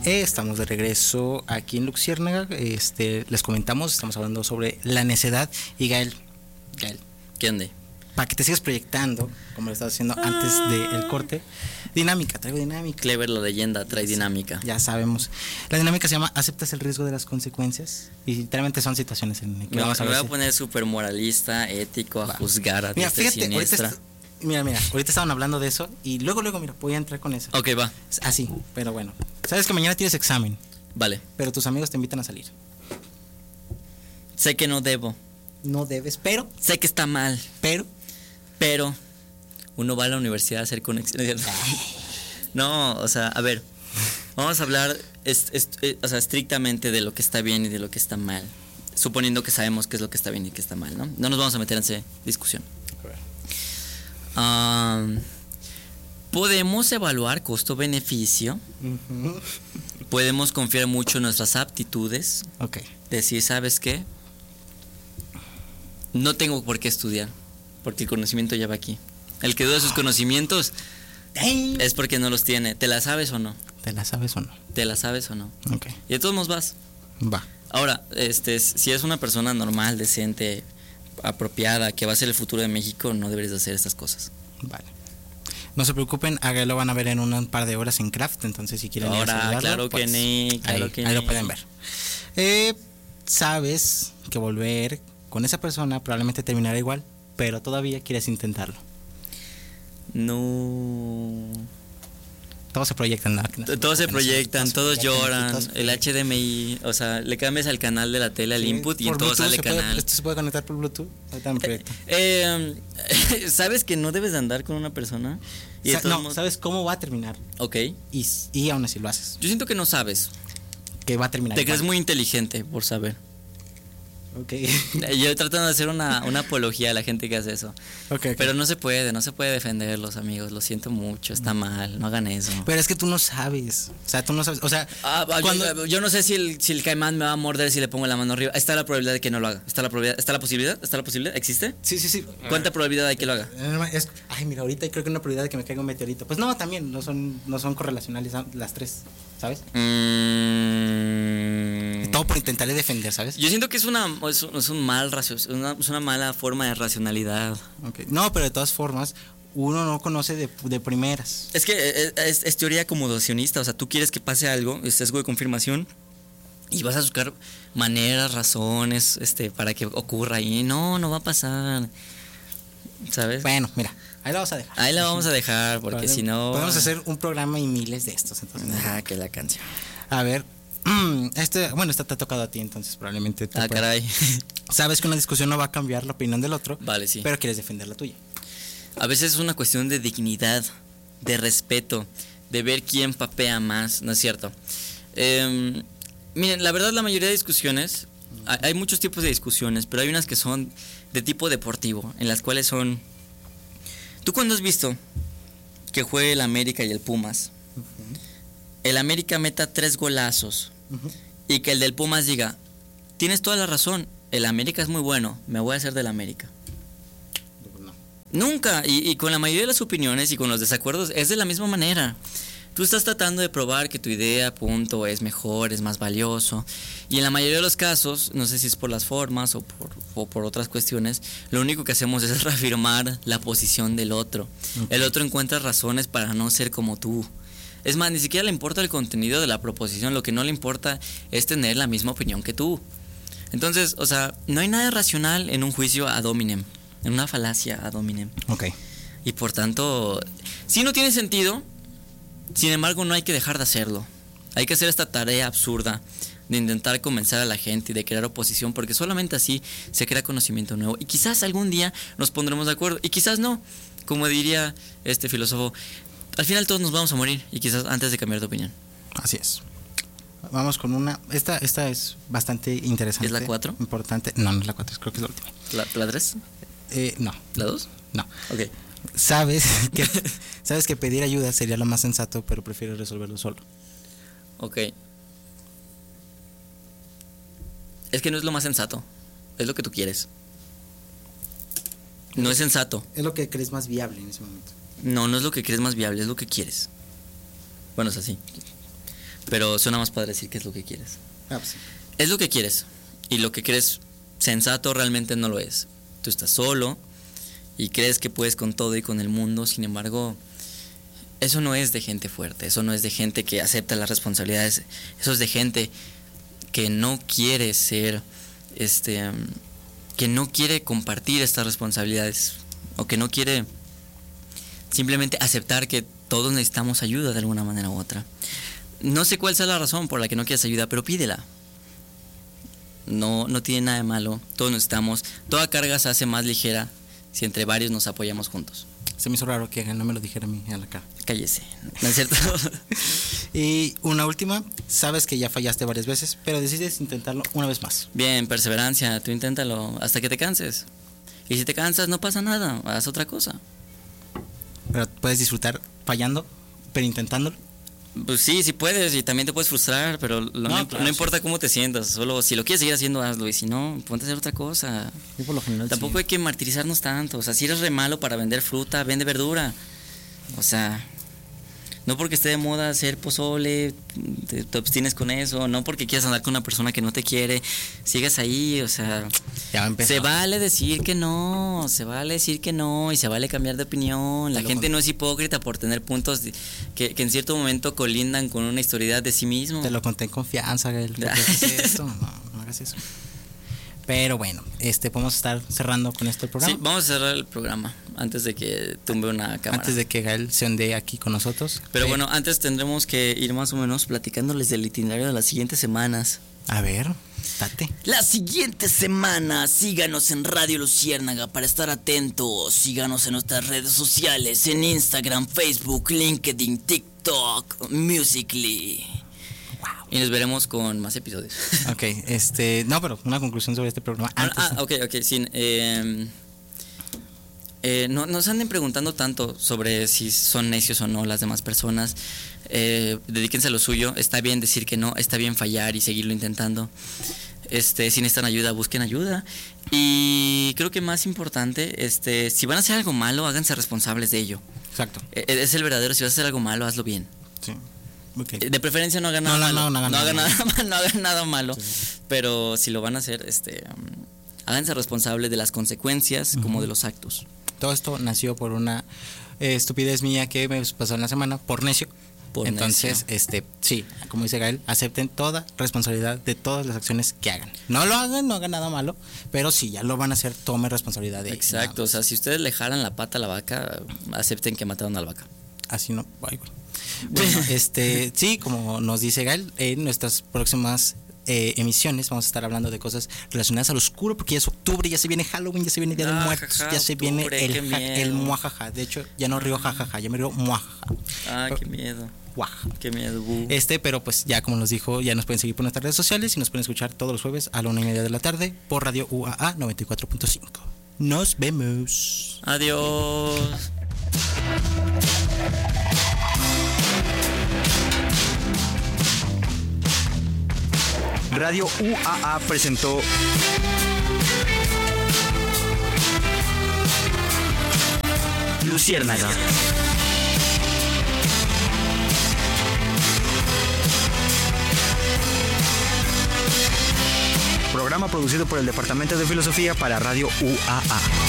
Estamos de regreso aquí en Luciérnaga. Les comentamos, estamos hablando sobre la necedad. Y Gael, ¿Qué onda? para que te sigas proyectando, como lo estabas haciendo antes del corte, traigo dinámica. Clever la leyenda, trae dinámica. Ya sabemos. La dinámica se llama ¿aceptas el riesgo de las consecuencias? Y literalmente son situaciones en que vamos a Me ver. voy a poner súper moralista, ético, a juzgar a Mira, diestra y fíjate, siniestra. Mira, ahorita estaban hablando de eso y luego, mira, voy a entrar con eso. Ok, va. Así, pero bueno. Sabes que mañana tienes examen, Vale. pero tus amigos te invitan a salir. Sé que no debo. No debes, pero Sé que está mal. Pero uno va a la universidad a hacer conexiones. No, o sea, a ver. Vamos a hablar o sea, estrictamente de lo que está bien y de lo que está mal. Suponiendo que sabemos qué es lo que está bien y qué está mal, ¿no? No nos vamos a meter en esa discusión. Podemos evaluar costo-beneficio. Uh-huh. Podemos confiar mucho en nuestras aptitudes. Ok. Decir, ¿sabes qué? No tengo por qué estudiar, porque el conocimiento ya va aquí. El que duda de sus conocimientos es porque no los tiene. ¿Te la sabes o no? ¿Te la sabes o no? ¿Te la sabes o no? Ok. Y de todos modos vas. Va. Ahora, si es una persona normal, decente, apropiada, que va a ser el futuro de México, no deberías de hacer estas cosas. Vale. No se preocupen, a Gael lo van a ver en un par de horas en Craft, entonces si quieren ir a Ahora, saludarlo, claro pues, que ni, claro que ahí lo ni. pueden ver. Sabes que volver con esa persona probablemente terminará igual, pero todavía quieres intentarlo. No. Todos se proyectan, ¿no? Todos se proyectan, todos lloran. todos El HDMI, o sea, le cambias al canal de la tele, al input, y en todo sale canal. ¿Esto se puede conectar por Bluetooth? Ahorita me proyecto. ¿Sabes que no debes de andar con una persona? Y ¿sabes cómo va a terminar? Ok. Y aún así lo haces. Yo siento que no sabes. Que va a terminar. Te crees muy inteligente por saber. Ok. Yo tratando de hacer una apología a la gente que hace eso. Okay. Pero no se puede defenderlos, amigos. Lo siento mucho, está mal, no hagan eso. Pero es que tú no sabes. O sea, tú no sabes. O sea, yo no sé si el caimán me va a morder si le pongo la mano arriba. Está la probabilidad de que no lo haga. ¿Está la posibilidad? ¿Existe? Sí. ¿Cuánta probabilidad hay que lo haga? Ay, mira, ahorita creo que hay una probabilidad de que me caiga un meteorito. Pues no, también no son correlacionales las tres, ¿sabes? Todo por intentarle defender, ¿sabes? Yo siento que es una mala forma de racionalidad. Okay. No, pero de todas formas, uno no conoce de primeras. Es que es teoría acomodacionista. O sea, tú quieres que pase algo, es sesgo de confirmación, y vas a buscar maneras, razones, para que ocurra. Y no va a pasar, ¿sabes? Bueno, mira, ahí la vamos a dejar. Porque si no... Podemos hacer un programa y miles de estos, entonces. Que la canción. A ver, esta te ha tocado a ti, entonces probablemente te caray. Sabes que una discusión no va a cambiar la opinión del otro. Vale, sí. Pero quieres defender la tuya. A veces es una cuestión de dignidad, de respeto, de ver quién papea más, ¿no es cierto? Miren, la verdad, la mayoría de discusiones, hay muchos tipos de discusiones, pero hay unas que son de tipo deportivo, en las cuales son... ¿Tú cuándo has visto que juegue el América y el Pumas? Uh-huh. El América meta 3 golazos, uh-huh, y que el del Pumas diga, tienes toda la razón, el América es muy bueno, me voy a hacer del América. No. Nunca, y con la mayoría de las opiniones y con los desacuerdos es de la misma manera. Tú estás tratando de probar que tu idea, es mejor, es más valioso, y en la mayoría de los casos, no sé si es por las formas o por otras cuestiones, lo único que hacemos es reafirmar la posición del otro. Okay. El otro encuentra razones para no ser como tú. Es más, ni siquiera le importa el contenido de la proposición, lo que no le importa es tener la misma opinión que tú. Entonces, o sea, no hay nada racional en un juicio ad hominem, en una falacia ad hominem. Ok. Y por tanto, sí no tiene sentido, sin embargo no hay que dejar de hacerlo. Hay que hacer esta tarea absurda de intentar convencer a la gente y de crear oposición, porque solamente así se crea conocimiento nuevo. Y quizás algún día nos pondremos de acuerdo, y quizás no. Como diría este filósofo, al final todos nos vamos a morir, y quizás antes de cambiar de opinión. Así es. Vamos con una... Esta es bastante interesante. ¿Es la 4? Importante. No es la 4, creo que es la última. ¿La 3? No. ¿La 2? No. Ok. Sabes que pedir ayuda sería lo más sensato, pero prefieres resolverlo solo. Ok. Es que no es lo más sensato, es lo que tú quieres. No es sensato. Es lo que crees más viable en ese momento. No es lo que crees más viable, es lo que quieres. Bueno, es así. pero suena más padre decir qué es lo que quieres. Ah, pues sí. Es lo que quieres, y lo que crees sensato realmente no lo es. Tú estás solo y crees que puedes con todo y con el mundo, sin embargo, eso no es de gente fuerte, eso no es de gente que acepta las responsabilidades, eso es de gente que no quiere ser, que no quiere compartir estas responsabilidades, o que no quiere simplemente aceptar que todos necesitamos ayuda de alguna manera u otra. No sé cuál sea la razón por la que no quieres ayuda, pero pídela. No tiene nada de malo, todos necesitamos, toda carga se hace más ligera si entre varios nos apoyamos juntos. Se me hizo raro que no me lo dijera a mí a la cara. Cállese, ¿no es cierto? Y una última, sabes que ya fallaste varias veces, pero decides intentarlo una vez más. Bien, perseverancia, tú inténtalo hasta que te canses. Y si te cansas, no pasa nada, haz otra cosa. Pero puedes disfrutar fallando, pero intentándolo. Pues sí puedes, y también te puedes frustrar, pero no importa cómo te sientas, solo si lo quieres seguir haciendo, hazlo, y si no, ponte a hacer otra cosa. Yo por lo general Tampoco sí. hay que martirizarnos tanto, o sea, si eres re malo para vender fruta, vende verdura. O sea, no porque esté de moda hacer pozole, te abstienes con eso, no porque quieras andar con una persona que no te quiere, sigas ahí, o sea, Ya va a empezar. se vale decir que no, y se vale cambiar de opinión. La gente no es hipócrita por tener puntos que en cierto momento colindan con una historiedad de sí mismo. Te lo conté en confianza, Gael. ¿Por qué haces esto? No hagas eso. Pero bueno, podemos estar cerrando con esto el programa. Sí, vamos a cerrar el programa antes de que tumbe una cámara. Antes de que Gael se ondee aquí con nosotros. Pero bueno, antes tendremos que ir más o menos platicándoles del itinerario de las siguientes semanas. A ver, date. La siguiente semana, síganos en Radio Luciérnaga para estar atentos. Síganos en nuestras redes sociales, en Instagram, Facebook, LinkedIn, TikTok, Musical.ly. Wow. Y nos veremos con más episodios. Ok, no, pero una conclusión sobre este programa. Ok, sí. No nos anden preguntando tanto sobre si son necios o no las demás personas. Dedíquense a lo suyo. Está bien decir que no, está bien fallar y seguirlo intentando. Si necesitan ayuda, busquen ayuda. Y creo que más importante, si van a hacer algo malo, háganse responsables de ello. Exacto. Es el verdadero. Si vas a hacer algo malo, hazlo bien. Sí. Okay. De preferencia no hagan nada malo. No hagan nada malo. Sí. Pero si lo van a hacer, háganse responsables de las consecuencias como de los actos. Todo esto nació por una estupidez mía que me pasó en la semana, por necio. Entonces, sí, como dice Gael, acepten toda responsabilidad de todas las acciones que hagan. No lo hagan, no hagan nada malo, pero si ya lo van a hacer, tomen responsabilidad de ello. Exacto, o sea, si ustedes le jalan la pata a la vaca, acepten que mataron a la vaca. Así no, bueno, sí, como nos dice Gael, en nuestras próximas emisiones vamos a estar hablando de cosas relacionadas al oscuro, porque ya es octubre, ya se viene Halloween, ya se viene Día de Muertos, ya se viene el muajaja. De hecho, ya no río jajaja, ya me río muajaja. Qué miedo. Guaja. Qué miedo. Pero pues ya como nos dijo, ya nos pueden seguir por nuestras redes sociales y nos pueden escuchar todos los jueves a la 1:30 de la tarde por Radio UAA 94.5. Nos vemos. Adiós. Radio UAA presentó Luciérnaga. Programa producido por el Departamento de Filosofía para Radio UAA.